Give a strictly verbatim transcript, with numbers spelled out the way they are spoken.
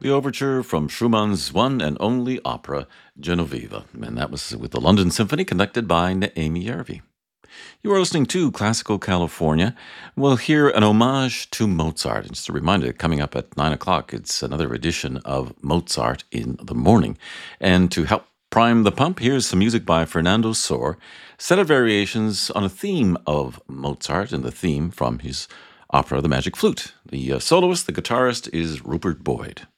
the overture from Schumann's one and only opera, Genoveva, and that was with the London Symphony conducted by Naomi Järvi. You are listening to Classical California. We'll hear an homage to Mozart. And just a reminder, coming up at nine o'clock, it's another edition of Mozart in the Morning. And to help prime the pump, here's some music by Fernando Sor, set of variations on a theme of Mozart and the theme from his opera, The Magic Flute. The uh, soloist, the guitarist, is Rupert Boyd.